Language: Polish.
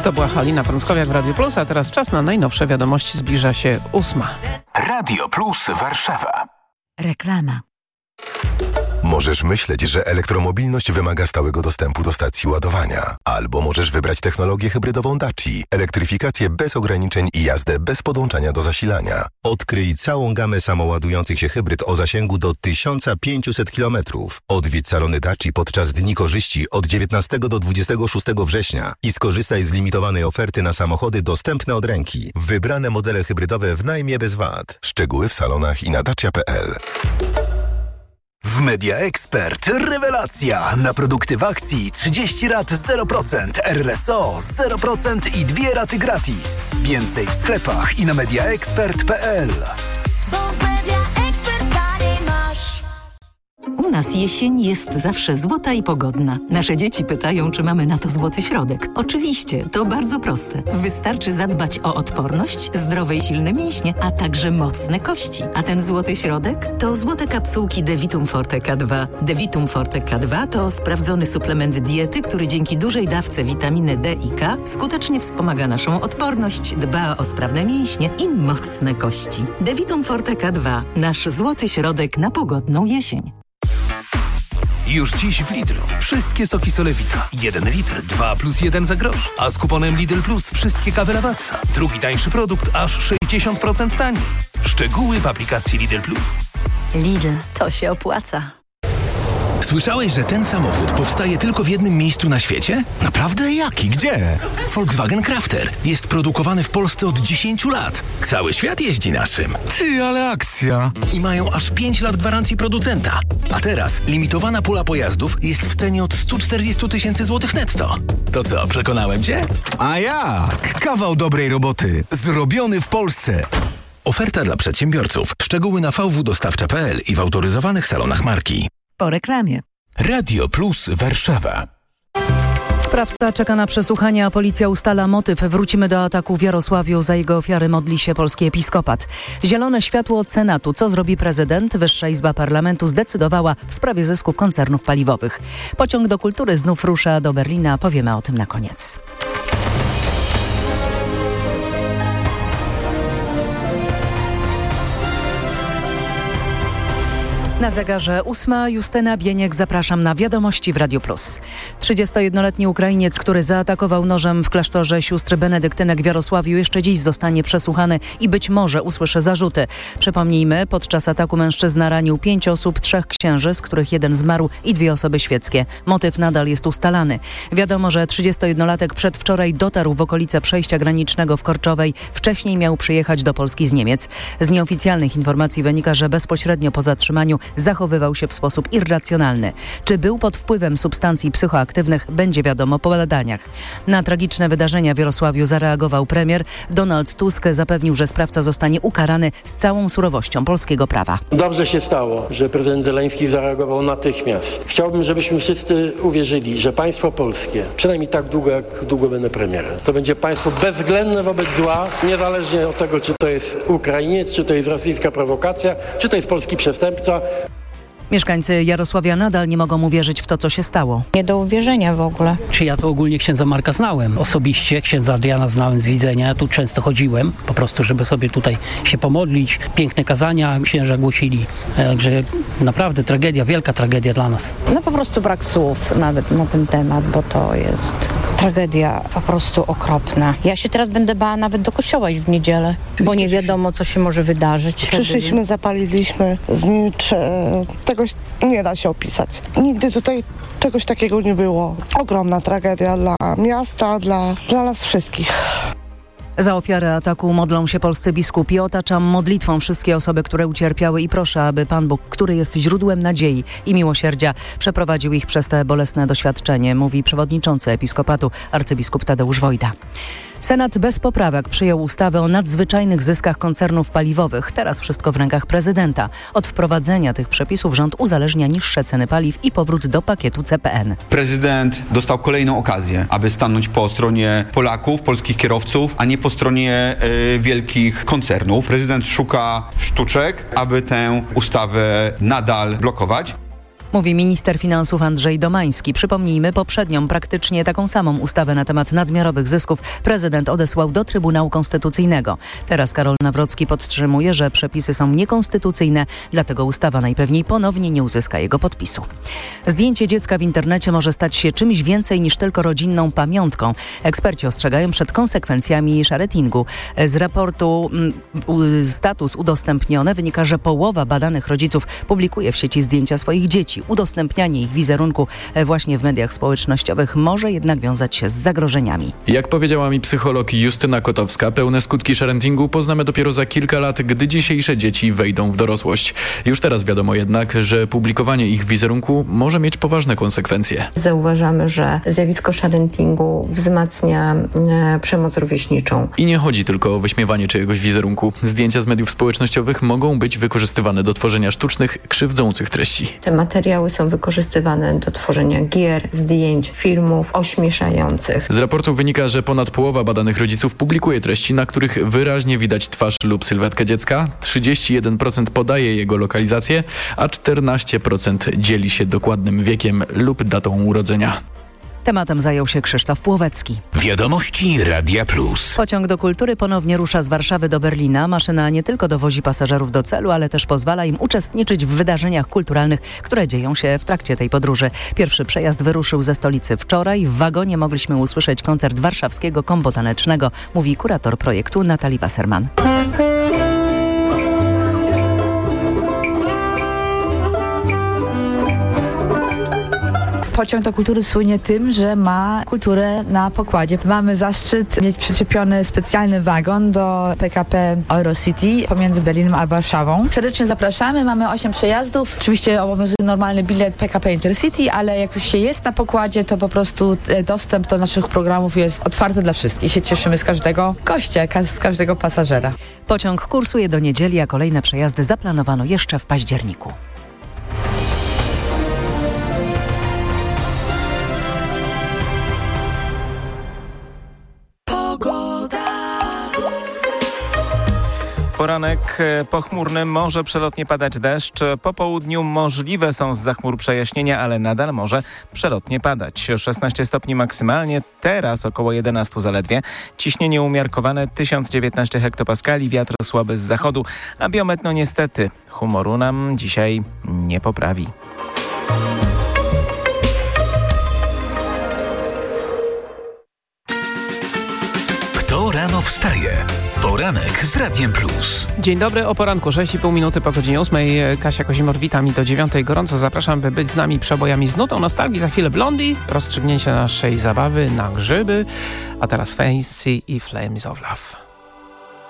To była Halina Prąckowiak w Radio Plus, a teraz czas na najnowsze wiadomości. Zbliża się 8. Radio Plus Warszawa. Reklama. Możesz myśleć, że elektromobilność wymaga stałego dostępu do stacji ładowania. Albo możesz wybrać technologię hybrydową Daci, elektryfikację bez ograniczeń i jazdę bez podłączania do zasilania. Odkryj całą gamę samoładujących się hybryd o zasięgu do 1500 km. Odwiedź salony Daci podczas Dni Korzyści od 19 do 26 września i skorzystaj z limitowanej oferty na samochody dostępne od ręki. Wybrane modele hybrydowe w najmie bez VAT. Szczegóły w salonach i na dacia.pl. W Media Expert rewelacja! Na produkty w akcji 30 rat 0%, RSO 0% i 2 raty gratis. Więcej w sklepach i na mediaexpert.pl. U nas jesień jest zawsze złota i pogodna. Nasze dzieci pytają, czy mamy na to złoty środek. Oczywiście, to bardzo proste. Wystarczy zadbać o odporność, zdrowe i silne mięśnie, a także mocne kości. A ten złoty środek to złote kapsułki Devitum Forte K2. Devitum Forte K2 to sprawdzony suplement diety, który dzięki dużej dawce witaminy D i K skutecznie wspomaga naszą odporność, dba o sprawne mięśnie i mocne kości. Devitum Forte K2. Nasz złoty środek na pogodną jesień. Już dziś w Lidlu wszystkie soki Solewita. 1 litr, 2 plus 1 za grosz. A z kuponem Lidl Plus wszystkie kawy Lavazza. Drugi tańszy produkt aż 60% taniej. Szczegóły w aplikacji Lidl Plus. Lidl, to się opłaca. Słyszałeś, że ten samochód powstaje tylko w jednym miejscu na świecie? Naprawdę? Jaki? Gdzie? Volkswagen Crafter. Jest produkowany w Polsce od 10 lat. Cały świat jeździ naszym. Ty, ale akcja! I mają aż 5 lat gwarancji producenta. A teraz limitowana pula pojazdów jest w cenie od 140 000 złotych netto. To co, przekonałem cię? A jak? Kawał dobrej roboty. Zrobiony w Polsce. Oferta dla przedsiębiorców. Szczegóły na vwdostawcza.pl i w autoryzowanych salonach marki. Po reklamie. Radio Plus Warszawa. Sprawca czeka na przesłuchanie, a policja ustala motyw. Wrócimy do ataku w Jarosławiu. Za jego ofiary modli się polski episkopat. Zielone światło od Senatu. Co zrobi prezydent? Wyższa Izba Parlamentu zdecydowała w sprawie zysków koncernów paliwowych. Pociąg do kultury znów rusza do Berlina. Powiemy o tym na koniec. Na zegarze 8. Justyna Bieniek, zapraszam na wiadomości w Radio Plus. 31-letni Ukrainiec, który zaatakował nożem w klasztorze sióstr benedyktynek w Jarosławiu, jeszcze dziś zostanie przesłuchany i być może usłyszy zarzuty. Przypomnijmy, podczas ataku mężczyzna ranił 5 osób, 3 księży, z których 1 zmarł i 2 osoby świeckie. Motyw nadal jest ustalany. Wiadomo, że 31-latek przedwczoraj dotarł w okolice przejścia granicznego w Korczowej. Wcześniej miał przyjechać do Polski z Niemiec. Z nieoficjalnych informacji wynika, że bezpośrednio po zatrzymaniu zachowywał się w sposób irracjonalny. Czy był pod wpływem substancji psychoaktywnych, będzie wiadomo po badaniach. Na tragiczne wydarzenia w Jarosławiu zareagował premier. Donald Tusk zapewnił, że sprawca zostanie ukarany z całą surowością polskiego prawa. Dobrze się stało, że prezydent Zełenski zareagował natychmiast. Chciałbym, żebyśmy wszyscy uwierzyli, że państwo polskie, przynajmniej tak długo, jak długo będę premierem, to będzie państwo bezwzględne wobec zła, niezależnie od tego, czy to jest Ukrainiec, czy to jest rosyjska prowokacja, czy to jest polski przestępca. Mieszkańcy Jarosławia nadal nie mogą uwierzyć w to, co się stało. Nie do uwierzenia w ogóle. Czy ja to ogólnie księdza Marka znałem osobiście, księdza Adriana znałem z widzenia, ja tu często chodziłem, po prostu, żeby sobie tutaj się pomodlić. Piękne kazania księża głosili, także naprawdę tragedia, wielka tragedia dla nas. No po prostu brak słów nawet na ten temat, bo to jest tragedia po prostu okropna. Ja się teraz będę bała nawet do kościoła iść w niedzielę, bo nie wiadomo, co się może wydarzyć. Przyszliśmy, zapaliliśmy, tego nie da się opisać. Nigdy tutaj czegoś takiego nie było. Ogromna tragedia dla miasta, dla nas wszystkich. Za ofiarę ataku modlą się polscy biskupi. Otaczam modlitwą wszystkie osoby, które ucierpiały i proszę, aby Pan Bóg, który jest źródłem nadziei i miłosierdzia, przeprowadził ich przez te bolesne doświadczenie, mówi przewodniczący episkopatu arcybiskup Tadeusz Wojda. Senat bez poprawek przyjął ustawę o nadzwyczajnych zyskach koncernów paliwowych. Teraz wszystko w rękach prezydenta. Od wprowadzenia tych przepisów rząd uzależnia niższe ceny paliw i powrót do pakietu CPN. Prezydent dostał kolejną okazję, aby stanąć po stronie Polaków, polskich kierowców, a nie po stronie wielkich koncernów. Prezydent szuka sztuczek, aby tę ustawę nadal blokować. Mówi minister finansów Andrzej Domański. Przypomnijmy, poprzednią, praktycznie taką samą ustawę na temat nadmiarowych zysków prezydent odesłał do Trybunału Konstytucyjnego. Teraz Karol Nawrocki podtrzymuje, że przepisy są niekonstytucyjne, dlatego ustawa najpewniej ponownie nie uzyska jego podpisu. Zdjęcie dziecka w internecie może stać się czymś więcej niż tylko rodzinną pamiątką. Eksperci ostrzegają przed konsekwencjami sharetingu. Z raportu Status udostępnione wynika, że połowa badanych rodziców publikuje w sieci zdjęcia swoich dzieci. Udostępnianie ich wizerunku właśnie w mediach społecznościowych może jednak wiązać się z zagrożeniami. Jak powiedziała mi psycholog Justyna Kotowska, pełne skutki sharetingu poznamy dopiero za kilka lat, gdy dzisiejsze dzieci wejdą w dorosłość. Już teraz wiadomo jednak, że publikowanie ich wizerunku może mieć poważne konsekwencje. Zauważamy, że zjawisko sharetingu wzmacnia przemoc rówieśniczą. I nie chodzi tylko o wyśmiewanie czyjegoś wizerunku. Zdjęcia z mediów społecznościowych mogą być wykorzystywane do tworzenia sztucznych, krzywdzących treści. Te materiały są wykorzystywane do tworzenia gier, zdjęć, filmów ośmieszających. Z raportu wynika, że ponad połowa badanych rodziców publikuje treści, na których wyraźnie widać twarz lub sylwetkę dziecka, 31% podaje jego lokalizację, a 14% dzieli się dokładnym wiekiem lub datą urodzenia. Tematem zajął się Krzysztof Płowecki. Wiadomości Radia Plus. Pociąg do kultury ponownie rusza z Warszawy do Berlina. Maszyna nie tylko dowozi pasażerów do celu, ale też pozwala im uczestniczyć w wydarzeniach kulturalnych, które dzieją się w trakcie tej podróży. Pierwszy przejazd wyruszył ze stolicy wczoraj. W wagonie mogliśmy usłyszeć koncert warszawskiego kombo tanecznego, mówi kurator projektu Natalii Wasserman. Pociąg do kultury słynie tym, że ma kulturę na pokładzie. Mamy zaszczyt mieć przyczepiony specjalny wagon do PKP Eurocity pomiędzy Berlinem a Warszawą. Serdecznie zapraszamy, mamy 8 przejazdów. Oczywiście obowiązuje normalny bilet PKP Intercity, ale jak już się jest na pokładzie, to po prostu dostęp do naszych programów jest otwarty dla wszystkich. I się cieszymy z każdego gościa, z każdego pasażera. Pociąg kursuje do niedzieli, a kolejne przejazdy zaplanowano jeszcze w październiku. Poranek pochmurny, może przelotnie padać deszcz. Po południu możliwe są zza chmur przejaśnienia, ale nadal może przelotnie padać. 16 stopni maksymalnie, teraz około 11 zaledwie. Ciśnienie umiarkowane 1019 hektopaskali, wiatr słaby z zachodu, a biometno niestety humoru nam dzisiaj nie poprawi. Kto rano wstaje? Poranek z Radiem Plus. Dzień dobry, o poranku 6,5 minuty po godzinie 8. Kasia Kozimor, witam i do 9. Gorąco zapraszam, by być z nami przebojami z nutą nostalgii. Za chwilę Blondie, rozstrzygnięcie naszej zabawy na grzyby, a teraz Fancy i Flames of Love.